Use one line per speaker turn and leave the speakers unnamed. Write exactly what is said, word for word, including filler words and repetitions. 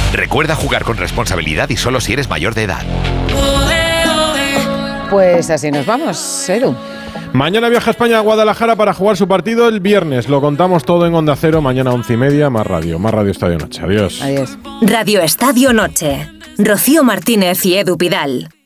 Recuerda jugar con responsabilidad y solo si eres mayor de edad.
Pues así nos vamos, Edu.
Mañana viaja España a Guadalajara para jugar su partido el viernes. Lo contamos todo en Onda Cero, mañana once y media, más radio, más Radio Estadio Noche. Adiós.
Adiós.
Radio Estadio Noche. Rocío Martínez y Edu Pidal.